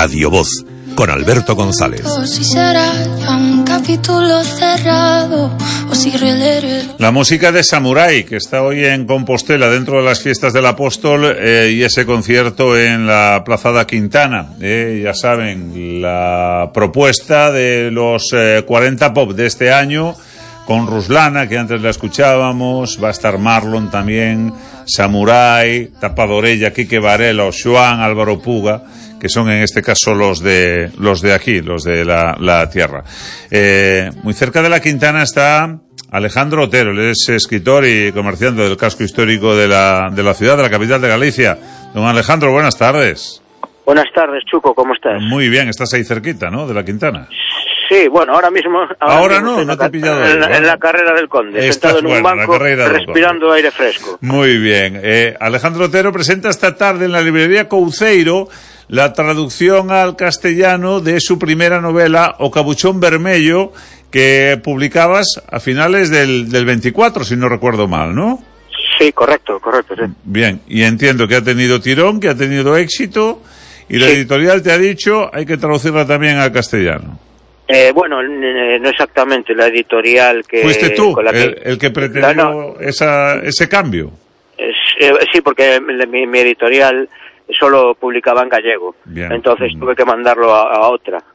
Radio Voz, con Alberto González. La música de Samurai, que está hoy en Compostela, dentro de las fiestas del Apóstol, y ese concierto en la Plaza da Quintana. Ya saben, la propuesta de los 40 Pop de este año, con Ruslana, que antes la escuchábamos, va a estar Marlon también, Samurai, Tapadorella, Quique Varela, Joan, Álvaro Puga, que son en este caso los de aquí, los de la tierra. Muy cerca de la Quintana está Alejandro Otero, él es escritor y comerciante del casco histórico de la ciudad, de la capital de Galicia. Don Alejandro, buenas tardes. Buenas tardes, Chuco, ¿cómo estás? Muy bien, estás ahí cerquita, ¿no?, de la Quintana. Sí, bueno, ahora mismo no te he pillado ahí, en la carrera del Conde, sentado en un banco, respirando aire fresco. Muy bien. Alejandro Otero presenta esta tarde en la librería Couceiro la traducción al castellano de su primera novela, O Cabuchón Vermello, que publicabas a finales del 24, si no recuerdo mal, ¿no? Sí, correcto, sí. Bien, y entiendo que ha tenido tirón, que ha tenido éxito, y la editorial te ha dicho hay que traducirla también al castellano. Bueno, no exactamente la editorial que... ¿Fuiste tú el que pretendió ese cambio? Sí, porque mi editorial solo publicaba en gallego. Bien. Entonces tuve que mandarlo a otra.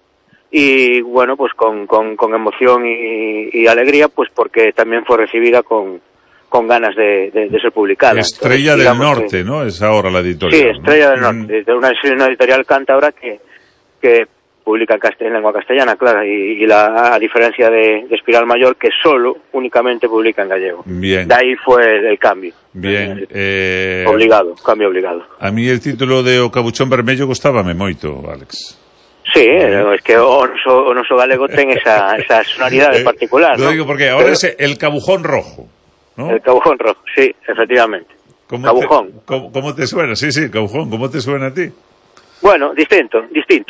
Y bueno, pues con emoción y alegría, pues porque también fue recibida con ganas de ser publicada. Estrella del Norte, ¿no? Es ahora la editorial. Sí, Estrella del Norte. Una editorial cántabra que publica en lengua castellana, claro, y a diferencia de Espiral Mayor, que únicamente publica en gallego. Bien. De ahí fue el cambio. Bien. Cambio obligado. A mí el título de O Cabuchón Vermello gustábame moito, Alex. Sí, es que o noso galego ten esa sonoridade particular, Lo digo porque ahora es el Cabujón Rojo, ¿no? El Cabujón Rojo, sí, efectivamente. Cabujón. ¿Cómo te suena? Sí, Cabujón, ¿cómo te suena a ti? Bueno, distinto.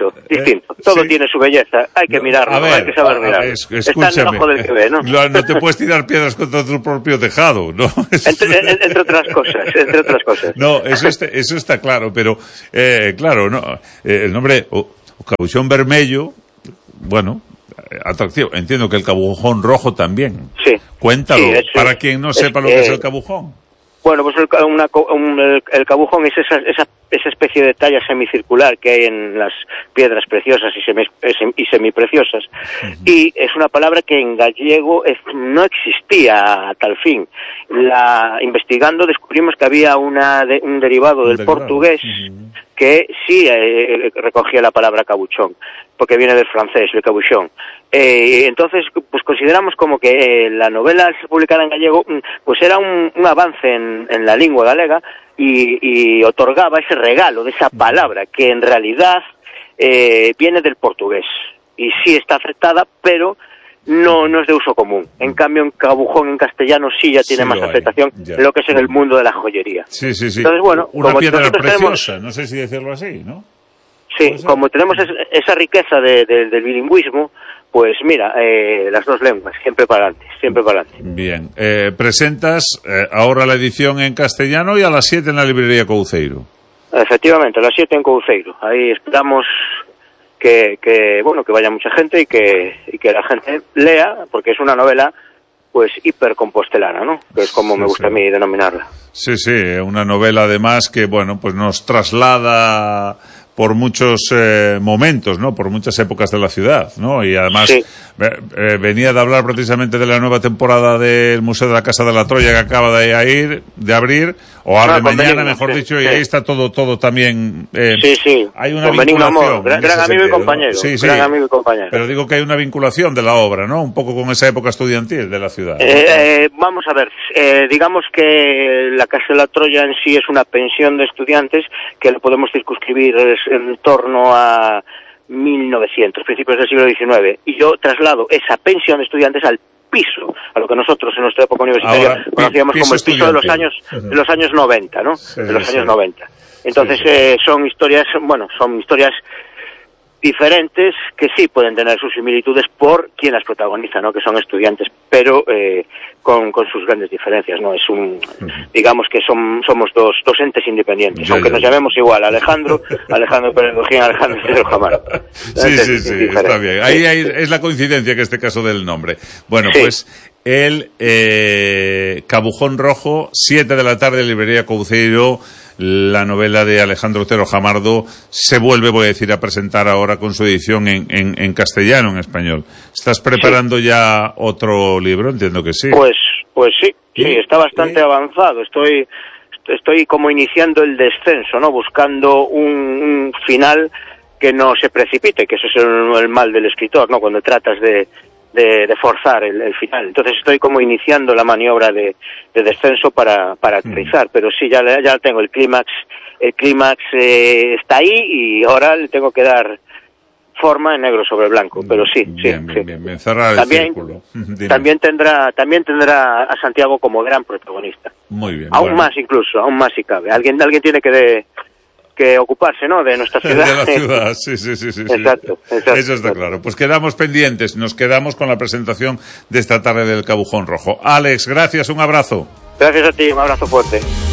Todo tiene su belleza. Hay que mirarlo, hay que saber mirarlo. Está en el ojo del que ve, ¿no? No te puedes tirar piedras contra tu propio tejado, ¿no? Entre otras cosas. No, eso está claro, pero, claro, no, el nombre, o Cabuchón Vermello, bueno, atractivo. Entiendo que el Cabujón Rojo también. Sí. Cuéntalo, sí, para quien no sepa lo que es el cabujón. Bueno, pues el cabujón es esa especie de talla semicircular que hay en las piedras preciosas y semipreciosas. Uh-huh. Y es una palabra que en gallego no existía a tal fin. Investigando descubrimos que había un derivado del portugués, uh-huh, que sí recogía la palabra cabuchón, porque viene del francés, el cabuchón. Entonces, pues consideramos como que la novela se publicara en gallego, pues era un avance en la lengua galega y otorgaba ese regalo de esa palabra que en realidad viene del portugués y sí está aceptada, pero no es de uso común. En cambio, en cabujón en castellano sí ya tiene más aceptación en lo que es en el mundo de la joyería. Sí. Entonces, bueno, una piedra preciosa, no sé si decirlo así, ¿no? Sí, como tenemos esa riqueza del bilingüismo, pues mira, las dos lenguas, siempre para adelante. Bien, presentas ahora la edición en castellano y a las 7 en la librería Couceiro. Efectivamente, a las 7 en Couceiro. Ahí esperamos que vaya mucha gente y que la gente lea, porque es una novela pues hipercompostelana, ¿no? Que es como me gusta a mí denominarla. Sí, una novela además que, bueno, pues nos traslada por muchos momentos, ¿no? Por muchas épocas de la ciudad, ¿no? Y además venía de hablar precisamente de la nueva temporada del Museo de la Casa de la Troya que acaba de abrir, o abre mañana, mejor dicho, y ahí está todo también. Hay una vinculación. Gran amigo y compañero. Sí. Gran amigo y compañero. Pero digo que hay una vinculación de la obra, ¿no? Un poco con esa época estudiantil de la ciudad. Vamos a ver, digamos que la Casa de la Troya en sí es una pensión de estudiantes que lo podemos circunscribir en torno a 1900, principios del siglo XIX, y yo traslado esa pensión de estudiantes al piso, a lo que nosotros en nuestra época universitaria conocíamos como el piso de los años 90, ¿no? De los años 90. Entonces son historias diferentes que sí pueden tener sus similitudes por quien las protagoniza, ¿no? Que son estudiantes, pero con sus grandes diferencias, ¿no? Es digamos que somos dos entes independientes, aunque nos llamemos igual, Alejandro Pérez Dojín, Alejandro Otero Camargo. Sí, está bien. Ahí es la coincidencia que este caso del nombre. Bueno, sí. Pues el Cabujón Rojo, 7 de la tarde, librería Couceiro. La novela de Alejandro Otero Camargo se vuelve, voy a decir, a presentar ahora con su edición en castellano, en español. ¿Estás preparando ya otro libro? Entiendo que sí. Pues sí, está bastante avanzado. Estoy como iniciando el descenso, ¿no? Buscando un final que no se precipite, que eso es el mal del escritor, ¿no? Cuando tratas de forzar el final. Entonces estoy como iniciando la maniobra de descenso para aterrizar, pero sí, ya tengo el clímax está ahí y ahora le tengo que dar forma en negro sobre blanco, pero sí. Bien. Cerrar el círculo. También tendrá a Santiago como gran protagonista. Muy bien. Aún más si cabe. Alguien tiene que ocuparse, ¿no?, de nuestra ciudad. De la ciudad, sí. Exacto. Eso está claro. Pues quedamos pendientes, nos quedamos con la presentación de esta tarde del Cabujón Rojo. Alex, gracias, un abrazo. Gracias a ti, un abrazo fuerte.